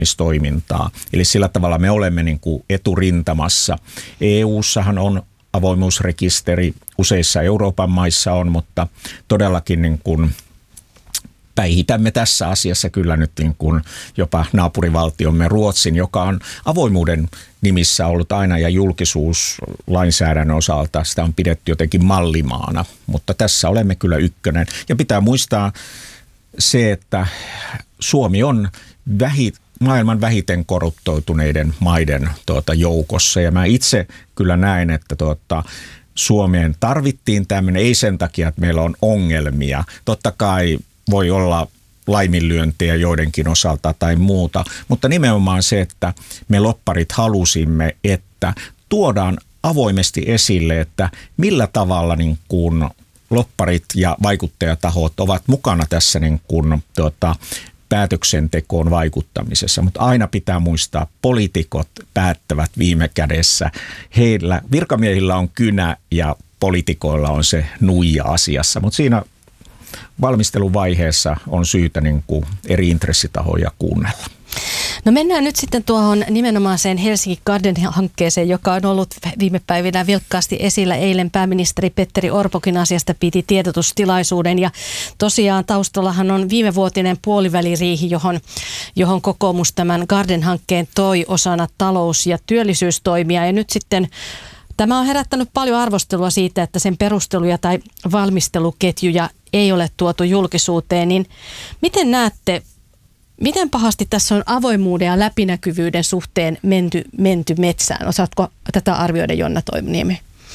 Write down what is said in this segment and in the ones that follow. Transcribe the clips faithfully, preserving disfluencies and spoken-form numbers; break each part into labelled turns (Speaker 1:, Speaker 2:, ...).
Speaker 1: vaikuttamistoimintaa. Eli sillä tavalla me olemme niin kuin eturintamassa. E U:ssahan on avoimuusrekisteri, useissa Euroopan maissa on, mutta todellakin niin kuin päihitämme tässä asiassa kyllä nyt niin kuin jopa naapurivaltiomme Ruotsin, joka on avoimuuden nimissä ollut aina ja julkisuuslainsäädännön osalta sitä on pidetty jotenkin mallimaana, mutta tässä olemme kyllä ykkönen. Ja pitää muistaa se, että Suomi on vähi, maailman vähiten korruptoituneiden maiden tuota, joukossa ja mä itse kyllä näen, että tuota, Suomeen tarvittiin tämmöinen, ei sen takia, että meillä on ongelmia. Totta kai voi olla laiminlyöntiä joidenkin osalta tai muuta, mutta nimenomaan se, että me lobbarit halusimme, että tuodaan avoimesti esille, että millä tavalla niin kuin lobbarit ja vaikuttajatahot ovat mukana tässä niin kuin, tuota, päätöksentekoon vaikuttamisessa, mutta aina pitää muistaa, poliitikot päättävät viime kädessä. Heillä, virkamiehillä on kynä ja poliitikoilla on se nuija asiassa, mutta siinä valmisteluvaiheessa on syytä niin kuin eri intressitahoja kuunnella.
Speaker 2: No mennään nyt sitten tuohon nimenomaiseen Helsinki Garden-hankkeeseen, joka on ollut viime päivinä vilkkaasti esillä. Eilen pääministeri Petteri Orpokin asiasta piti tiedotustilaisuuden ja tosiaan taustallahan on viimevuotinen puoliväliriihi, johon, johon kokoomus tämän Garden-hankkeen toi osana talous- ja työllisyystoimia ja nyt sitten tämä on herättänyt paljon arvostelua siitä, että sen perusteluja tai valmisteluketjuja ei ole tuotu julkisuuteen, niin miten näette, miten pahasti tässä on avoimuuden ja läpinäkyvyyden suhteen menty, menty metsään? Osaatko tätä arvioida, Jonna Toiminiemi?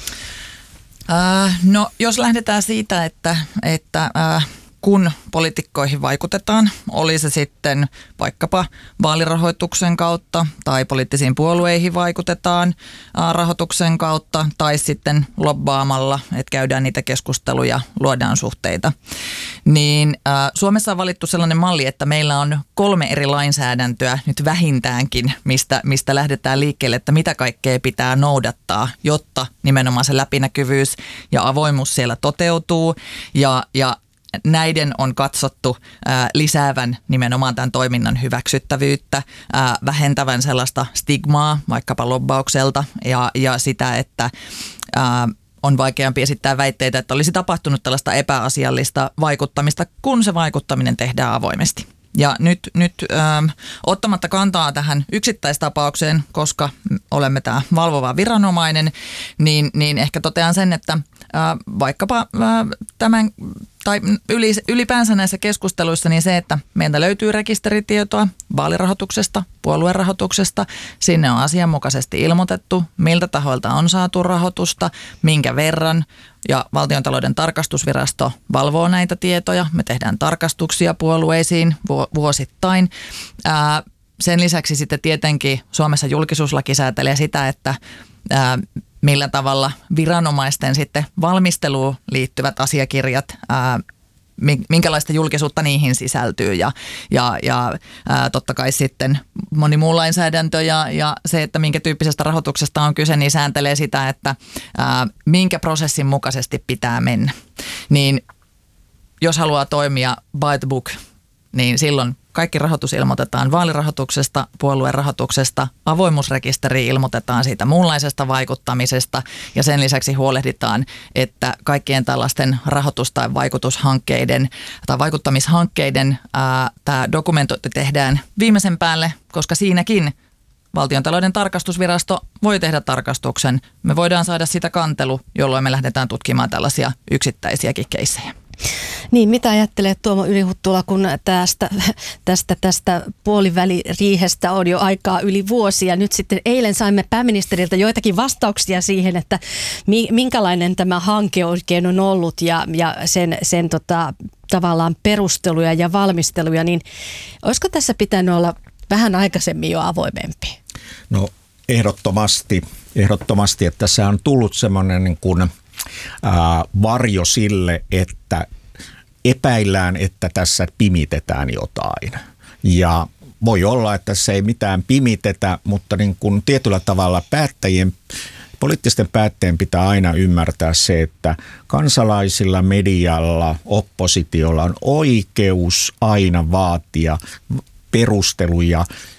Speaker 3: Äh, no jos lähdetään siitä, että, että äh, kun poliitikkoihin vaikutetaan, oli se sitten vaikkapa vaalirahoituksen kautta tai poliittisiin puolueihin vaikutetaan äh, rahoituksen kautta tai sitten lobbaamalla, että käydään niitä keskusteluja, luodaan suhteita, niin äh, Suomessa on valittu sellainen malli, että meillä on kolme eri lainsäädäntöä nyt vähintäänkin, mistä, mistä lähdetään liikkeelle, että mitä kaikkea pitää noudattaa, jotta nimenomaan se läpinäkyvyys ja avoimuus siellä toteutuu ja, ja näiden on katsottu ää, lisäävän nimenomaan tämän toiminnan hyväksyttävyyttä, ää, vähentävän sellaista stigmaa vaikkapa lobbaukselta ja, ja sitä, että ää, on vaikeampi esittää väitteitä, että olisi tapahtunut tällaista epäasiallista vaikuttamista, kun se vaikuttaminen tehdään avoimesti. Ja nyt, nyt ähm, ottamatta kantaa tähän yksittäistapaukseen, koska olemme tämä valvova viranomainen, niin, niin ehkä totean sen, että äh, vaikkapa äh, tämän tai ylipäänsä näissä keskusteluissa niin se, että meiltä löytyy rekisteritietoa vaalirahoituksesta, puoluerahoituksesta. Sinne on asianmukaisesti ilmoitettu, miltä tahoilta on saatu rahoitusta, minkä verran. Ja Valtiontalouden tarkastusvirasto valvoo näitä tietoja. Me tehdään tarkastuksia puolueisiin vuosittain. Ää, sen lisäksi sitten tietenkin Suomessa julkisuuslaki säätelee sitä, että ää, millä tavalla viranomaisten sitten valmisteluun liittyvät asiakirjat, ää, minkälaista julkisuutta niihin sisältyy ja, ja, ja ää, totta kai sitten moni muu lainsäädäntö ja, ja se, että minkä tyyppisestä rahoituksesta on kyse, niin sääntelee sitä, että ää, minkä prosessin mukaisesti pitää mennä. Niin jos haluaa toimia by the book, niin silloin kaikki rahoitus ilmoitetaan vaalirahoituksesta, puolueen rahoituksesta, avoimuusrekisteriin ilmoitetaan siitä muunlaisesta vaikuttamisesta ja sen lisäksi huolehditaan, että kaikkien tällaisten rahoitus- tai vaikutushankkeiden tai vaikuttamishankkeiden ää, tämä dokumentointi tehdään viimeisen päälle, koska siinäkin Valtiontalouden tarkastusvirasto voi tehdä tarkastuksen. Me voidaan saada sitä kantelu, jolloin me lähdetään tutkimaan tällaisia yksittäisiäkin keissejä.
Speaker 2: Niin, mitä ajattelet Tuomo Ylihuttula, kun tästä, tästä, tästä puoliväliriihestä on jo aikaa yli vuosi ja nyt sitten eilen saimme pääministeriltä joitakin vastauksia siihen, että minkälainen tämä hanke oikein on ollut ja, ja sen, sen tota, tavallaan perusteluja ja valmisteluja, niin olisiko tässä pitänyt olla vähän aikaisemmin jo avoimempi?
Speaker 1: No ehdottomasti, ehdottomasti että tässä on tullut semmoinen niin kuin ää, varjo sille, että epäillään, että tässä pimitetään jotain. Ja voi olla, että se ei mitään pimitetä, mutta niin kuin tietyllä tavalla päättäjien, poliittisten päättäjien pitää aina ymmärtää se, että kansalaisilla, medialla, oppositiolla on oikeus aina vaatia perusteluja